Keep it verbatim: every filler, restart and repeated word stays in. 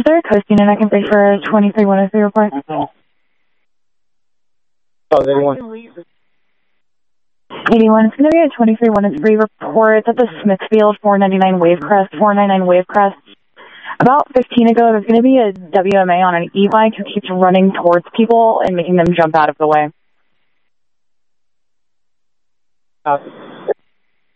there a coasting and I can break for a twenty-three one oh three report? Oh, they want. eighty-one, it's going to be a twenty-three one oh three report at the Smithfield four ninety-nine Wave Crest, four ninety-nine Wave Crest. About fifteen ago, there's going to be a W M A on an e-bike who keeps running towards people and making them jump out of the way. Uh,